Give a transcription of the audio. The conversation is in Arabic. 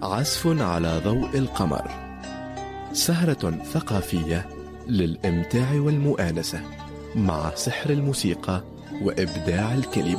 عزف على ضوء القمر، سهرة ثقافية للإمتاع والمؤانسة مع سحر الموسيقى وإبداع الكلمة.